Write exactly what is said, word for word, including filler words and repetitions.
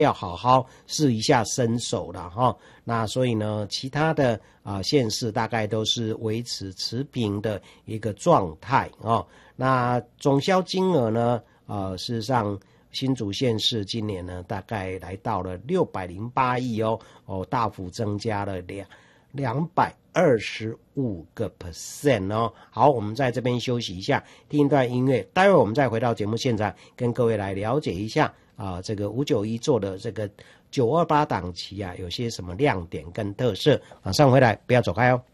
要好好试一下身手了哈。那所以呢，其他的啊县市大概都是维持持平的一个状态哦。那总销金额呢，呃，事实上新竹县市今年呢，大概来到了六百零八亿哦，哦，大幅增加了两两百二十五个 percent 哦。好，我们在这边休息一下，听一段音乐，待会我们再回到节目现场，跟各位来了解一下啊、呃，这个五九一做的这个九二八档期啊，有些什么亮点跟特色。马上回来，不要走开哦。